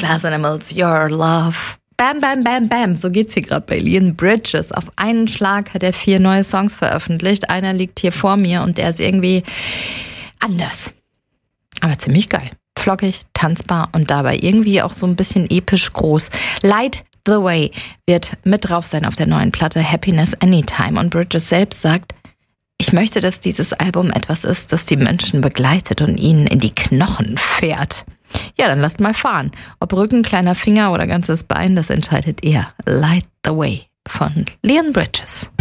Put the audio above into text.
Glass Animals, Your Love. Bam, bam, bam, bam. So geht's hier gerade bei Leon Bridges. Auf einen Schlag hat er 4 neue Songs veröffentlicht. Einer liegt hier vor mir und der ist irgendwie anders. Aber ziemlich geil. Flockig, tanzbar und dabei irgendwie auch so ein bisschen episch groß. Light the Way wird mit drauf sein auf der neuen Platte Happiness Anytime. Und Bridges selbst sagt, ich möchte, dass dieses Album etwas ist, das die Menschen begleitet und ihnen in die Knochen fährt. Ja, dann lasst mal fahren. Ob Rücken, kleiner Finger oder ganzes Bein, das entscheidet ihr. Light the Way von Leon Bridges.